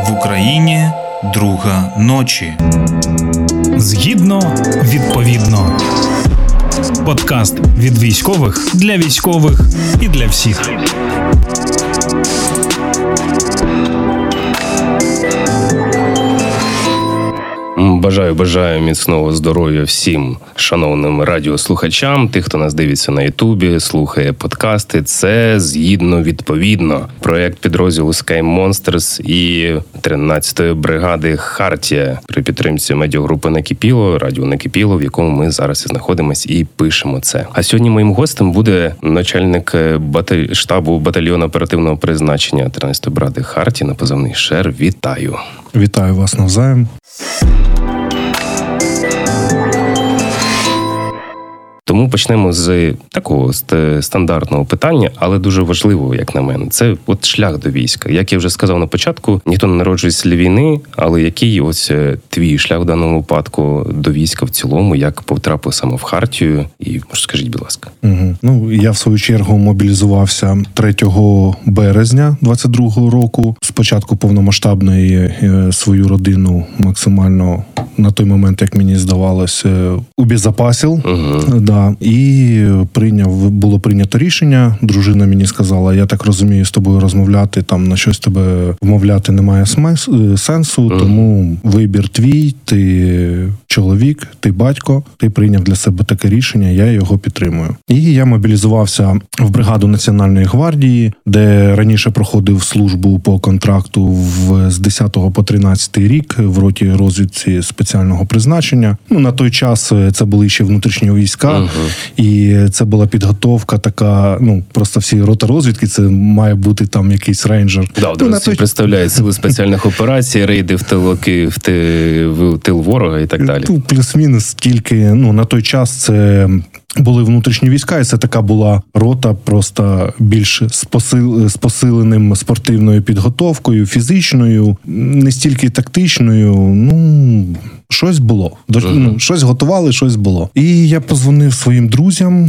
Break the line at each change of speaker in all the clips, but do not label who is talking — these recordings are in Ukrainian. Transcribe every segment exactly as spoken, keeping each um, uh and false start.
В Україні друга ночі.
Згідно, відповідно. Подкаст від військових для військових і для всіх.
Бажаю, бажаю міцного здоров'я всім шановним радіослухачам, тих, хто нас дивиться на Ютубі, слухає подкасти. Це «Згідно, відповідно». Проєкт підрозділу Sky Monsters і тринадцятої бригади «Хартія» при підтримці медіагрупи «Накипіло», радіо «Накипіло», в якому ми зараз і знаходимось і пишемо це. А сьогодні моїм гостем буде начальник баталь... штабу батальйону оперативного призначення тринадцятої бригади «Хартія» на позивний «Шер». Вітаю!
Вітаю вас навзаєм.
Тому почнемо з такого стандартного питання, але дуже важливого, як на мене. Це от шлях до війська. Як я вже сказав на початку, ніхто не народжується для війни, але який ось твій шлях в даному випадку до війська в цілому, як потрапив саме в Хартію? І, скажіть, будь ласка.
Угу. Ну, я, в свою чергу, мобілізувався третього березня двадцять другого року. Спочатку повномасштабної свою родину максимально на той момент, як мені здавалось, убезопасив. Угу. Да. І прийняв, було прийнято рішення. Дружина мені сказала, я так розумію, з тобою розмовляти, там на щось тебе вмовляти немає сенсу, mm. тому вибір твій, ти чоловік, ти батько, ти прийняв для себе таке рішення, я його підтримую. І я мобілізувався в бригаду Національної гвардії, де раніше проходив службу по контракту в, з десятого по тринадцятий рік в роті розвідці спеціального призначення. Ну, на той час це були ще внутрішні війська, uh-huh. і це була підготовка така, ну, просто всі рота розвідки, це має бути там якийсь рейнджер.
Да, ну, всі той... представляють сили спеціальних операцій, рейди в тил, в тил, в тил ворога і так далі.
Ну, плюс-мінус тільки, ну, на той час це... були внутрішні війська, і це така була рота просто більш з, посил, з посиленим спортивною підготовкою, фізичною, не стільки тактичною, ну... Щось було. Uh-huh. Ну, щось готували, щось було. І я позвонив своїм друзям,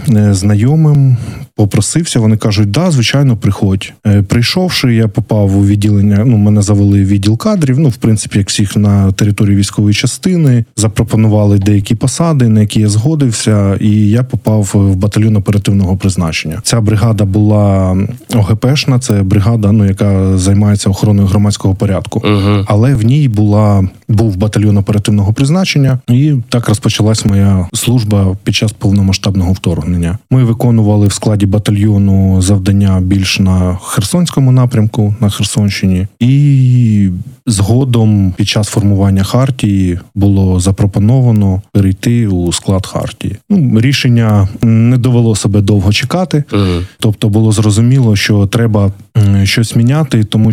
знайомим, попросився, вони кажуть, да, звичайно, приходь. Прийшовши, я попав у відділення, ну, мене завели в відділ кадрів, ну, в принципі, як всіх на території військової частини, запропонували деякі посади, на які я згодився, і я попав в батальйон оперативного призначення. Ця бригада була ОГПшна, це бригада, ну, яка займається охороною громадського порядку. Uh-huh. Але в ній була, був батальйон оперативного призначення, і так розпочалась моя служба під час повномасштабного вторгнення. Ми виконували в складі батальйону завдання більш на Херсонському напрямку, на Херсонщині, і згодом під час формування Хартії було запропоновано перейти у склад Хартії. Ну, рішення не довело себе довго чекати, uh-huh. тобто було зрозуміло, що треба щось міняти, тому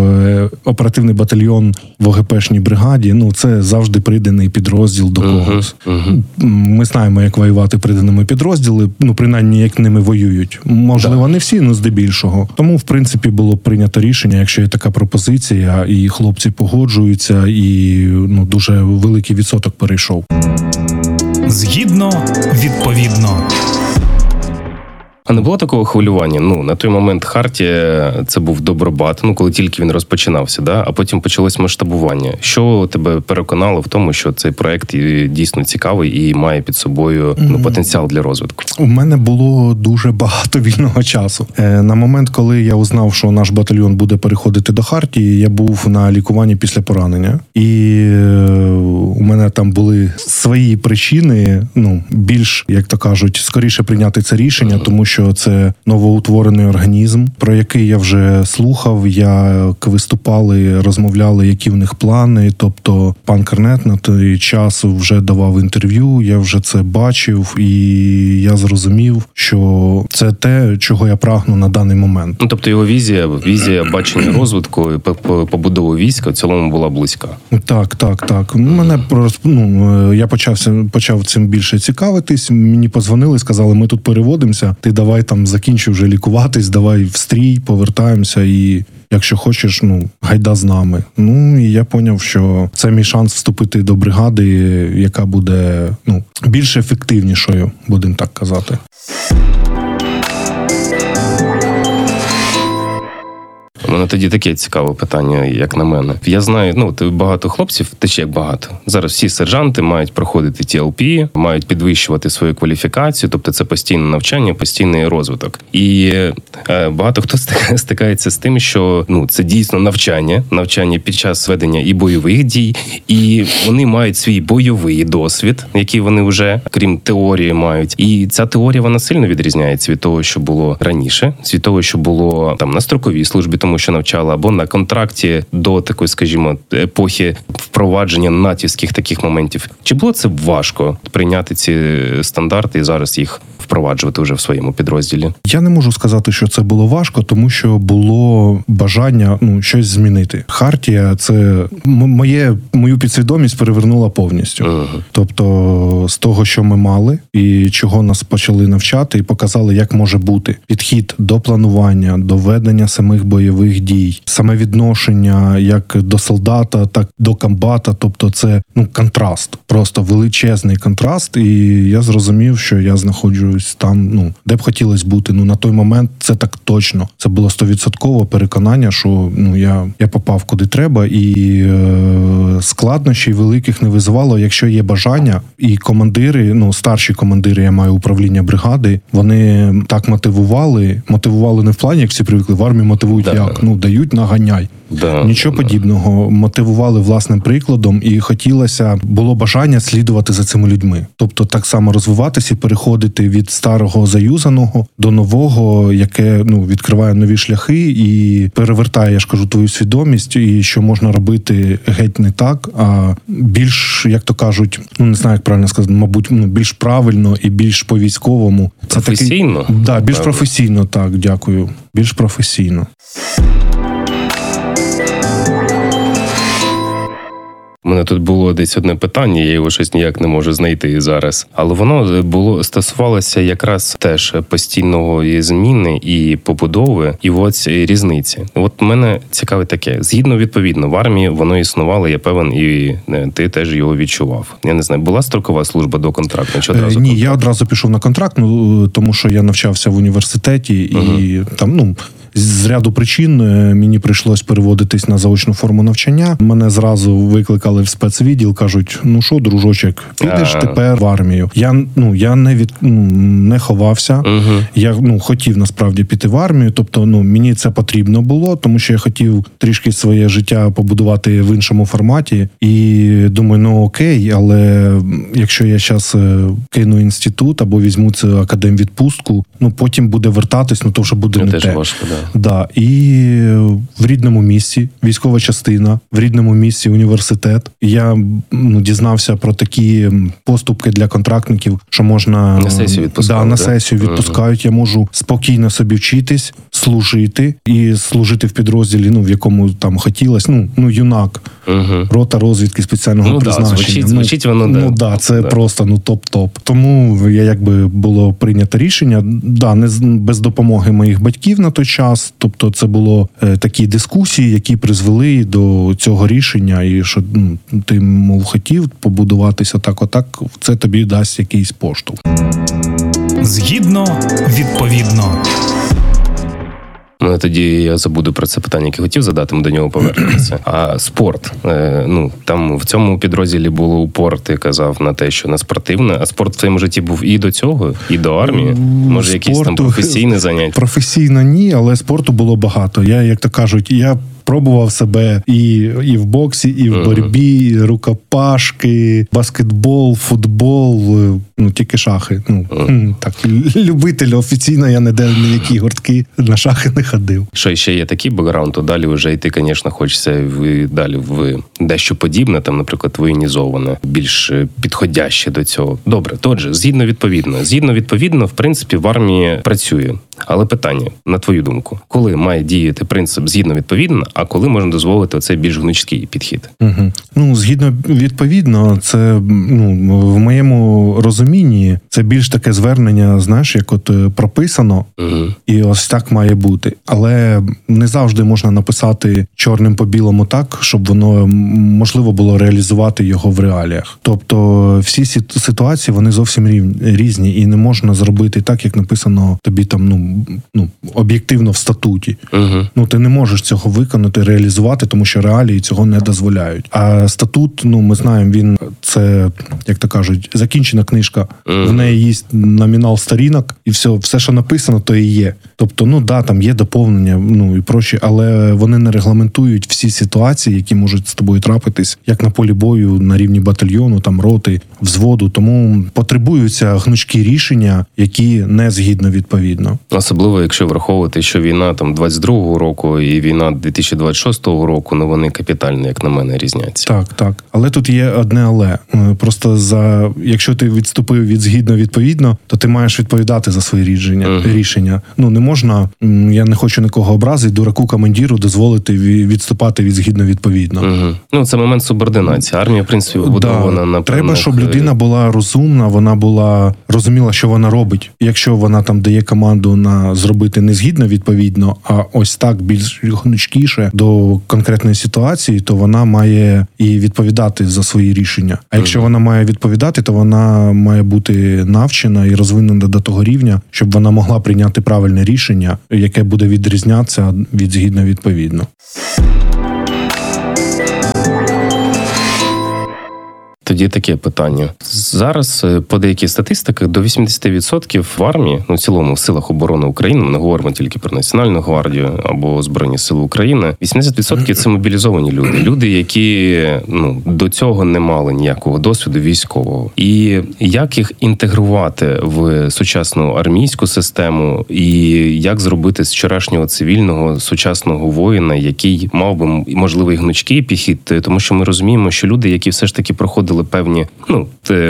що оперативний батальйон в ОГПшній бригаді, ну, це завжди приданий підрозділ до когось. Uh-huh. Uh-huh. Ми знаємо, як воювати приданими підрозділи, ну, принаймні, як ними воюють. Можливо, не всі, але здебільшого. Тому, в принципі, було прийнято рішення, якщо є така пропозиція, і хлопці погоджуються, і, ну, дуже великий відсоток перейшов.
Згідно, відповідно.
А не було такого хвилювання? Ну, на той момент Хартія – це був Добробат, ну, коли тільки він розпочинався, да? А потім почалось масштабування. Що тебе переконало в тому, що цей проект дійсно цікавий і має під собою, ну, потенціал для розвитку?
У мене було дуже багато вільного часу. На момент, коли я узнав, що наш батальйон буде переходити до Хартії, я був на лікуванні після поранення. І у мене там були свої причини, ну, більш, як то кажуть, скоріше прийняти це рішення, mm-hmm. тому що це новоутворений організм, про який я вже слухав, як виступали, розмовляли, які в них плани. Тобто пан Кернет на той час вже давав інтерв'ю, я вже це бачив, і я зрозумів, що це те, чого я прагну на даний момент.
Ну, тобто його візія, візія бачення розвитку, побудови війська в цілому була близька.
Так, так, так. Мене ну, я почався, почав цим більше цікавитись, мені подзвонили, сказали, ми тут переводимося, ти давай там закінчи вже лікуватись, давай в стрій, повертаємося і якщо хочеш, ну, гайда з нами. Ну, і я поняв, що це мій шанс вступити до бригади, яка буде, ну, більш ефективнішою, будемо так казати.
У мене тоді таке цікаве питання, як на мене. Я знаю, ну, ти багато хлопців, ти ще як багато. Зараз всі сержанти мають проходити ті ел пі, мають підвищувати свою кваліфікацію, тобто це постійне навчання, постійний розвиток. І е, багато хто стикається з тим, що ну, це дійсно навчання, навчання під час ведення і бойових дій, і вони мають свій бойовий досвід, який вони вже, крім теорії, мають. І ця теорія, вона сильно відрізняється від того, що було раніше, від того, що було там на строковій службі, тому що навчала, або на контракті до такої, скажімо, епохи впровадження натівських таких моментів. Чи було це важко прийняти ці стандарти і зараз їх впроваджувати вже в своєму підрозділі?
Я не можу сказати, що це було важко, тому що було бажання ну щось змінити. Хартія це м- моє мою підсвідомість перевернула повністю. Uh-huh. Тобто з того, що ми мали і чого нас почали навчати, і показали, як може бути підхід до планування, до ведення самих бойових дій, саме відношення як до солдата, так до комбата. Тобто це ну контраст, просто величезний контраст. І я зрозумів, що я знаходжусь там, ну де б хотілося бути. Ну на той момент це так точно. Це було стовідсоткове переконання, що ну я, я попав куди треба, і е, складнощів великих не визивало, якщо є бажання. І командири, ну старші командири, я маю управління бригади, вони так мотивували, мотивували не в плані, як всі привикли, в армії мотивують
да.
як, ну дають наганяй.
Да,
Нічого
да.
подібного. Мотивували власним прикладом, і хотілося, було бажання слідувати за цими людьми. Тобто так само розвиватися і переходити від старого заюзаного до нового, яке ну відкриває нові шляхи і перевертає, я ж кажу, твою свідомість, і що можна робити геть не так, а більш, як то кажуть, ну не знаю, як правильно сказати, мабуть, ну, більш правильно і більш по-військовому. Це
професійно?
Такий, да, більш професійно, так, дякую. Більш професійно.
У мене тут було десь одне питання, я його щось ніяк не можу знайти зараз. Але воно було стосувалося якраз теж постійної зміни і побудови, і ось різниці. От мене цікавить таке. Згідно, відповідно, в армії воно існувало, я певен, і ти теж його відчував. Я не знаю, була строкова служба до контракту? Чи одразу
Ні,
контракт?
я одразу пішов на контракт, ну, тому що я навчався в університеті, і угу. там, ну, з ряду причин мені прийшлось переводитись на заочну форму навчання. Мене зразу викликали в спецвідділ, кажуть: ну що, дружочек, підеш А-а-а. тепер в армію. Я ну я не від ну, не ховався. Угу. Я ну хотів насправді піти в армію. Тобто, ну мені це потрібно було, тому що я хотів трішки своє життя побудувати в іншому форматі. І думаю, ну окей, але якщо я зараз кину інститут або візьму цю академвідпустку, ну потім буде вертатись, ну то вже буде
не,
не
теж
те.
Важко, да.
Да, і в рідному місці військова частина, в рідному місці університет. Я ну, дізнався про такі поступки для контрактників, що можна
на сесію відпускають.
Да, на сесію відпускають. Uh-huh. Я можу спокійно собі вчитись, служити і служити в підрозділі, ну в якому там хотілося. Ну, ну юнак, uh-huh. рота розвідки спеціального
ну,
призначення.
Да, звучить,
ну,
звучить воно,
ну
да.
да, це
да.
просто ну топ-топ. Тому я якби було прийнято рішення, да, не без допомоги моїх батьків на той час. Тобто це було е, такі дискусії, які призвели до цього рішення, і що ну, ти, мов, хотів побудуватися так, отак, це тобі дасть якийсь поштовх.
Згідно, відповідно.
Ну, тоді я забуду про це питання, яке хотів задати, ми до нього повернемося. А спорт, е, ну, там в цьому підрозділі було упор, ти казав, на те, що на спортивне, а спорт в твоєму житті був і до цього, і до армії? Може, якісь там професійні заняття?
Професійно ні, але спорту було багато. Я, як то кажуть, я пробував себе і, і в боксі, і в uh-huh. боротьбі, і рукопашки, баскетбол, футбол, ну тільки шахи. Ну uh-huh. так, любитель, офіційно я ніде ні які гуртки на шахи не ходив.
Що ще є такий бекграунд, то далі вже йти, звісно, хочеться в, далі в дещо подібне, там, наприклад, воєнізоване, більш підходяще до цього. Добре, тотже, згідно відповідно. Згідно відповідно, в принципі, в армії працює. Але питання, на твою думку, коли має діяти принцип згідно відповідно, а коли можна дозволити оцей більш гнучкий підхід?
Угу. Ну, згідно відповідно, це ну в моєму розумінні це більш таке звернення, знаєш, як от прописано, угу. і ось так має бути. Але не завжди можна написати чорним по білому так, щоб воно можливо було реалізувати його в реаліях. Тобто всі ситуації, вони зовсім різні, і не можна зробити так, як написано тобі там, ну, ну, об'єктивно в статуті.
Угу.
Ну, ти не можеш цього виконати, реалізувати, тому що реалії цього не дозволяють. А статут, ну, ми знаємо, він, це, як то кажуть, закінчена книжка.
Угу.
В неї є номінал сторінок, і все, все, що написано, то і є. Тобто, ну, да, там є доповнення, ну, і прочі, але вони не регламентують всі ситуації, які можуть з тобою трапитись, як на полі бою, на рівні батальйону, там, роти, взводу. Тому потребуються гнучкі рішення, які не згідно відповідно.
Особливо, якщо враховувати, що війна там двадцять другого року і війна дві тисячі двадцять шостого року, ну вони капітально, як на мене, різняться.
Так, так. Але тут є одне але. Просто за якщо ти відступив від згідно відповідно, то ти маєш відповідати за свої рішення. Uh-huh. рішення. Ну не можна, я не хочу нікого образити, дураку командиру дозволити відступати від згідно відповідно.
Uh-huh. Ну це момент субординації. Армія, в принципі, побудована
да.
на
треба, щоб людина була розумна, вона була розуміла, що вона робить. Якщо вона там дає команду на зробити не згідно відповідно, а ось так більш гнучкіше до конкретної ситуації, то вона має і відповідати за свої рішення. А якщо uh-huh. вона має відповідати, то вона має бути навчена і розвинена до того рівня, щоб вона могла прийняти правильне рішення, яке буде відрізнятися від згідно відповідно.
Тоді таке питання. Зараз по деяких статистиках до вісімдесят відсотків в армії, ну в цілому в силах оборони України, ми не говоримо тільки про Національну гвардію або Збройні Сили України, вісімдесят відсотків це мобілізовані люди. Люди, які ну до цього не мали ніякого досвіду військового. І як їх інтегрувати в сучасну армійську систему, і як зробити з вчорашнього цивільного сучасного воїна, який мав би можливий гнучкий підхід, тому що ми розуміємо, що люди, які все ж таки проходили певні, ну,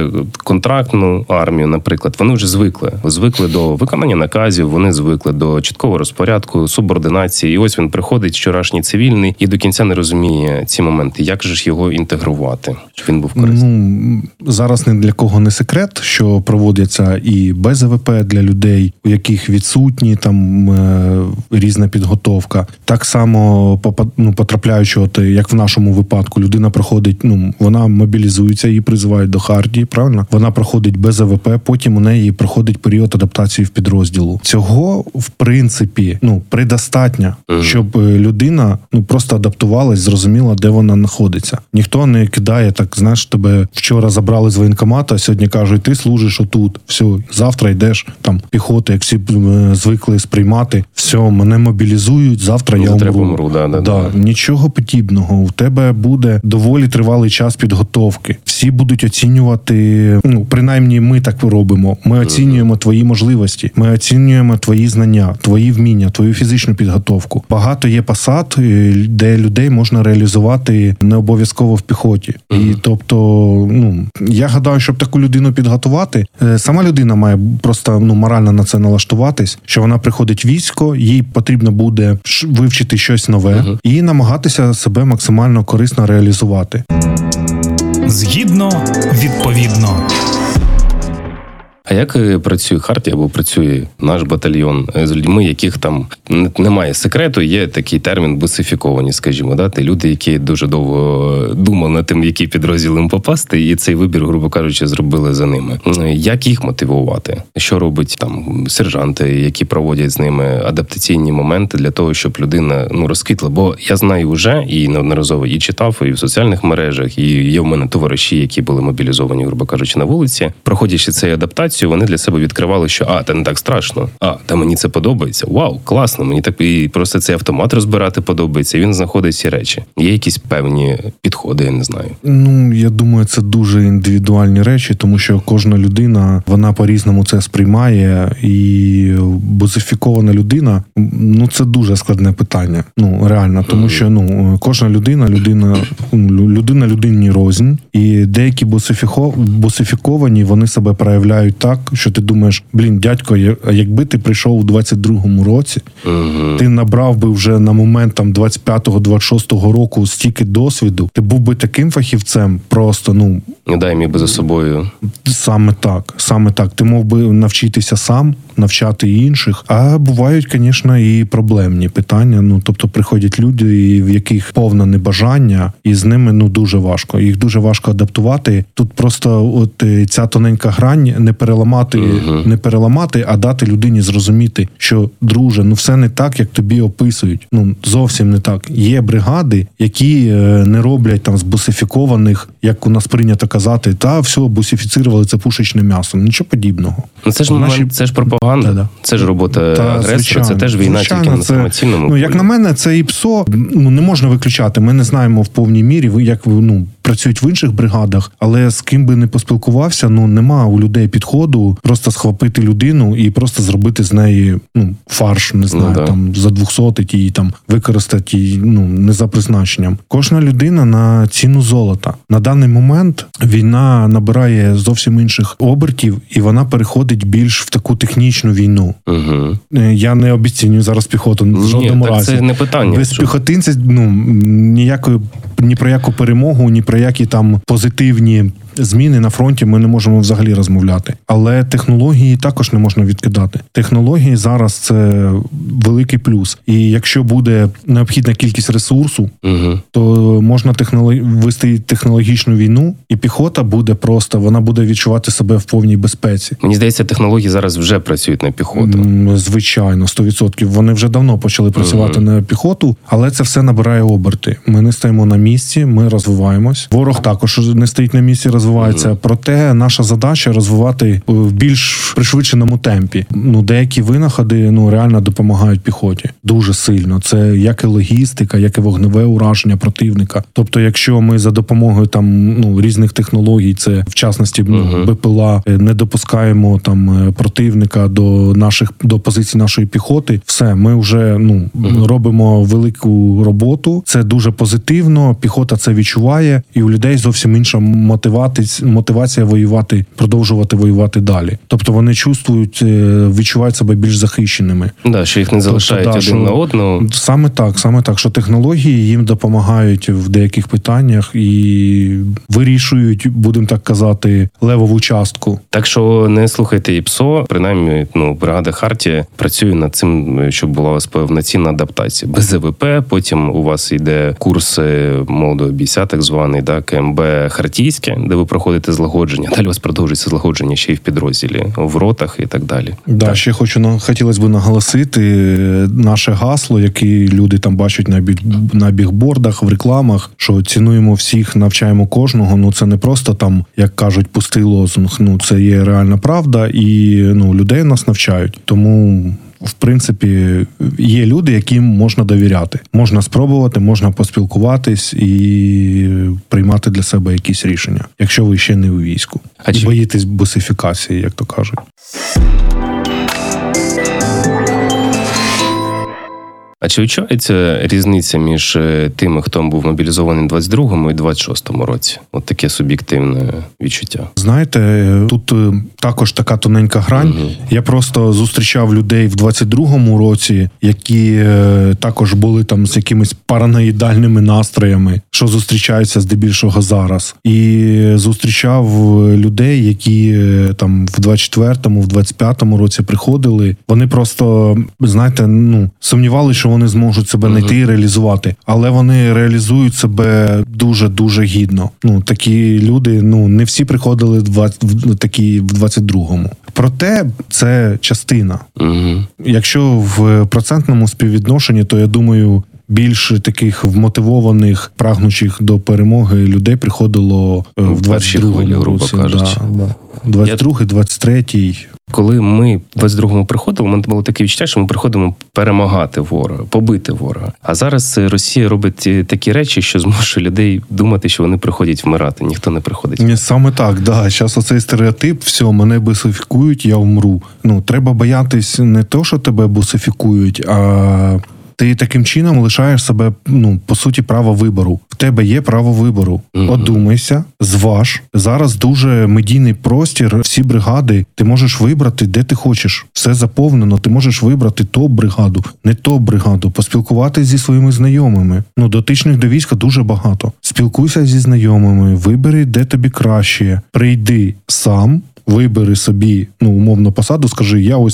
контрактну армію, наприклад, вони вже звикли. Звикли до виконання наказів, вони звикли до чіткого розпорядку, субординації. І ось він приходить, вчорашній цивільний, і до кінця не розуміє ці моменти. Як же ж його інтегрувати, щоб він був корисний?
Ну, зараз ні для кого не секрет, що проводяться і без АВП для людей, у яких відсутні там е, різна підготовка. Так само, ну, потрапляючи, от, як в нашому випадку, людина проходить, ну, вона мобілізується, її призивають до Хартії, правильно? Вона проходить без АВП, потім у неї проходить період адаптації в підрозділу. Цього, в принципі, ну, предостатньо, mm-hmm. щоб людина, ну, просто адаптувалась, зрозуміла, де вона знаходиться. Ніхто не кидає, так, знаєш, тебе вчора забрали з воєнкомата, сьогодні кажуть, ти служиш отут, все, завтра йдеш, там, піхоти, як всі звикли сприймати, все, мене мобілізують, завтра я умру.
умру да, да,
да,
да.
Нічого подібного. У тебе буде доволі тривалий час підготовки. Всі будуть оцінювати, ну, принаймні ми так робимо. Ми оцінюємо твої можливості, ми оцінюємо твої знання, твої вміння, твою фізичну підготовку. Багато є посад, де людей можна реалізувати не обов'язково в піхоті. І тобто, ну, я гадаю, щоб таку людину підготувати, сама людина має просто, ну, морально на це налаштуватись, що вона приходить в військо, їй потрібно буде вивчити щось нове uh-huh. і намагатися себе максимально корисно реалізувати.
Згідно, відповідно.
А як працює Хартія або працює наш батальйон з людьми, яких там немає секрету, є такий термін бусифіковані, скажімо, да? Ті люди, які дуже довго думали над тим, в який підрозділ їм попасти, і цей вибір, грубо кажучи, зробили за ними. Як їх мотивувати? Що робить там сержанти, які проводять з ними адаптаційні моменти для того, щоб людина, ну, розквітла? Бо я знаю вже, і неодноразово і читав, і в соціальних мережах, і є в мене товариші, які були мобілізовані, грубо кажучи, на вулиці, проходячи цей адаптацію, вони для себе відкривали, що а, та не так страшно, а, та мені це подобається, вау, класно, мені так і просто цей автомат розбирати подобається, він знаходить ці речі. Є якісь певні підходи, я не знаю.
Ну, я думаю, це дуже індивідуальні речі, тому що кожна людина, вона по-різному це сприймає, і бусифікована людина, ну, це дуже складне питання, ну, реально, тому що, ну, кожна людина, людина, людина людині рознь, і деякі бусифіко, бусифіковані, вони себе проявляють так, що ти думаєш, блін, дядько, якби ти прийшов у двадцять другому році, угу. ти набрав би вже на момент там двадцять п'ятого двадцять шостого року стільки досвіду, ти був би таким фахівцем, просто, ну...
Не дай мій би за собою.
Саме так, саме так. Ти мог би навчитися сам, навчати інших. А бувають, звісно, і проблемні питання. Ну, тобто приходять люди, в яких повне небажання, і з ними ну дуже важко. Їх дуже важко адаптувати. Тут просто от ця тоненька грань не переламати, uh-huh. не переламати, а дати людині зрозуміти, що, друже, ну все не так, як тобі описують. Ну зовсім не так. Є бригади, які не роблять там з бусифікованих, як у нас прийнято казати, та все, бусифіцирували, це пушечне м'ясо. Нічого подібного.
Ну це ж
Наші...
момент, це ж пропаганда,
Да-да.
це ж робота
та,
агресора,
звичайно,
це теж війна
звичайно,
тільки на
це,
інформаційному.
Ну, як на мене, це і ПСО ну, не можна виключати. Ми не знаємо в повній мірі, як ну, працюють в інших бригадах, але з ким би не поспілкувався, ну нема у людей підходу просто схопити людину і просто зробити з неї ну, фарш, не знаю,
ну, да.
там задвухсотить її, там використати її ну, не за призначенням. Кожна людина на ціну золота. На даний момент війна набирає зовсім інших обертів, і вона переходить більш в таку технічну війну.
Угу.
Я не обіцінюю зараз піхоту в жодному
Ні,
разі.
Це не питання.
Без піхотинців ну, ніякої, ні про яку перемогу, ні про які там позитивні зміни на фронті ми не можемо взагалі розмовляти. Але технології також не можна відкидати. Технології зараз це великий плюс. І якщо буде необхідна кількість ресурсу, угу. то можна технолог... вести технологічну війну, і піхота буде просто, вона буде відчувати себе в повній безпеці.
Мені здається, технології зараз вже працюють на піхоту.
Звичайно, сто відсотків. Вони вже давно почали працювати угу. на піхоту, але це все набирає оберти. Ми не стоїмо на місці, ми розвиваємось. Ворог також не стоїть на місці, розвивається. Mm-hmm. Проте наша задача розвивати в більш пришвидшеному темпі. Ну, деякі винаходи ну реально допомагають піхоті. Дуже сильно. Це як і логістика, як і вогневе ураження противника. Тобто, якщо ми за допомогою там ну різних технологій, це в частності mm-hmm. БПЛА, не допускаємо там противника до наших до позицій нашої піхоти, все, ми вже ну mm-hmm. робимо велику роботу. Це дуже позитивно. Піхота це відчуває, і у людей зовсім інша мотивація, мотивація воювати, продовжувати воювати далі. Тобто вони чувствують, відчувають себе більш захищеними.
Да, що їх не залишають тобто, да, один на одного.
Саме так, саме так, що технології їм допомагають в деяких питаннях і вирішують, будемо так казати, левову частку.
Так що не слухайте і ПСО, принаймні, ну, бригада Хартія працює над цим, щоб була у вас повноцінна адаптація. Без ЗВП, потім у вас йде курс молодого бійця, так званий, да, КМБ Хартійське, де ви проходите злагодження. Далі у вас продовжується злагодження ще й в підрозділі, в ротах і так далі.
Да,
так.
Ще хочу, хотілося б наголосити наше гасло, яке люди там бачать на, біг, на бігбордах, в рекламах, що цінуємо всіх, навчаємо кожного. Ну це не просто там, як кажуть, пустий лозунг. Ну це є реальна правда, і ну людей нас навчають. Тому в принципі, є люди, яким можна довіряти. Можна спробувати, можна поспілкуватись і приймати для себе якісь рішення, якщо ви ще не у війську. А чи боїтесь бусифікації, як то кажуть.
А чи відчувається різниця між тими, хто був мобілізований в двадцять другому і двадцять шостому році? От таке суб'єктивне відчуття.
Знаєте, тут також така тоненька грань. Угу. Я просто зустрічав людей в двадцять другому році, які також були там з якимись параноїдальними настроями, що зустрічаються здебільшого зараз. І зустрічав людей, які там в двадцять четвертому, в двадцять п'ятому році приходили. Вони просто, знаєте, ну, сумнівалися, що вони зможуть себе uh-huh. знайти і реалізувати. Але вони реалізують себе дуже-дуже гідно. Ну, такі люди, ну, не всі приходили в, двадцять, в такі в двадцять другому. Проте це частина. Uh-huh. Якщо в процентному співвідношенні, то я думаю, більше таких вмотивованих, прагнучих до перемоги людей приходило в двадцять другому році. Да, да. двадцять другий, двадцять третій.
Коли ми в двадцять другому приходили, у мене було таке відчуття, що ми приходимо перемагати ворога, побити ворога. А зараз Росія робить такі речі, що змушує людей думати, що вони приходять вмирати. Ніхто не приходить.
Ні, саме так, да. Зараз оцей стереотип, все, мене бусифікують, я вмру. Ну, треба боятись не то, що тебе бусифікують, а ти таким чином лишаєш себе, ну, по суті, право вибору. В тебе є право вибору. Mm-hmm. Одумайся, зваж. Зараз дуже медійний простір, всі бригади. Ти можеш вибрати, де ти хочеш. Все заповнено. Ти можеш вибрати топ-бригаду, не топ-бригаду. Поспілкуватися зі своїми знайомими. Ну, дотичних до війська дуже багато. Спілкуйся зі знайомими, вибери, де тобі краще. Прийди сам, вибери собі, ну, умовно, посаду, скажи, я ось в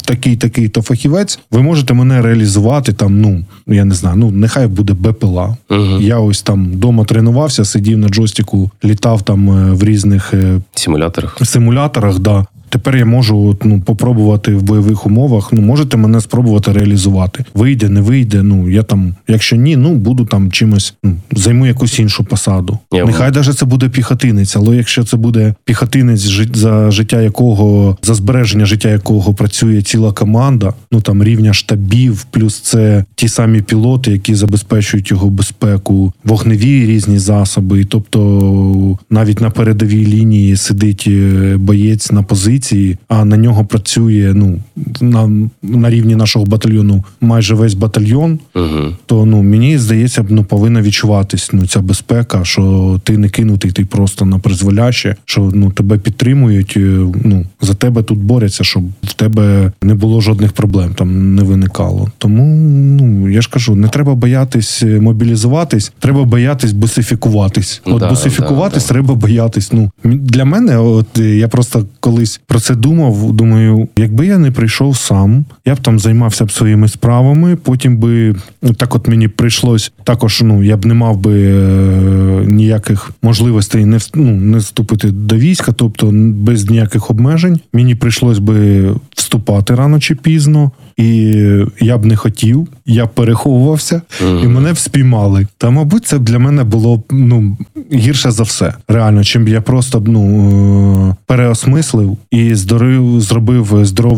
такий, такий то фахівець, ви можете мене реалізувати там, ну, я не знаю, ну, нехай буде БПЛА.
Угу.
Я ось там вдома тренувався, сидів на джойстику, літав там е, в різних е,
Симуляторах.
симуляторах, да. Тепер я можу от, ну, попробувати в бойових умовах. Ну, можете мене спробувати реалізувати. Вийде, не вийде. Ну, я там, якщо ні, ну, буду там чимось, ну, займу якусь іншу посаду.
Я
Нехай навіть це буде піхотинець, але якщо це буде піхотинець, жит- за життя якого, за збереження життя якого працює ціла команда, ну, там, рівня штабів, плюс це ті самі пілоти, які забезпечують його безпеку, вогневі різні засоби. І, тобто, навіть на передовій лінії сидить е, боєць на позиції, а на нього працює, ну, на, на рівні нашого батальйону майже весь батальйон,
Угу.
то, ну, мені здається, ну, повинна відчуватись, ну, ця безпека, що ти не кинутий, ти просто на призволяще, що, ну, тебе підтримують, е, ну, за тебе тут борються, щоб в тебе не було жодних проблем, там не виникало. Тому, ну, я ж кажу, не треба боятись мобілізуватись, треба боятись бусифікуватись. От
Да,
бусифікуватись
да, да.
треба боятись. Ну, м- для мене, от е, я просто колись про це думав, думаю, якби я не прийшов сам, я б там займався б своїми справами, потім би, ну, так от мені прийшлось, також, ну, я б не мав би е, ніяких можливостей не, вс- ну, не вступити до війська, тобто без ніяких обмежень. Мені прийшлось би вступати рано чи пізно, і я б не хотів, я б переховувався,
Мгм.
і мене б спіймали. Та, мабуть, це б для мене було б, ну, гірше за все. Реально, чим б я просто б, ну, е, переосмислив і здорив, зробив здорову